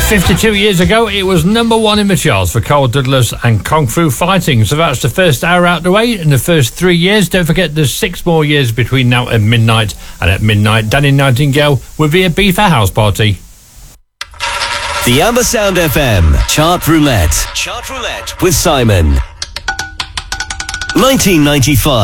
52 years ago, it was number one in the charts for Carl Douglas and Kung Fu Fighting. So that's the first hour out the way in the first 3 years. Don't forget there's 6 more years between now and midnight. And at midnight, Danny Nightingale with the Ibiza House Party. The Amber Sound FM Chart Roulette. Chart Roulette with Simon. 1995.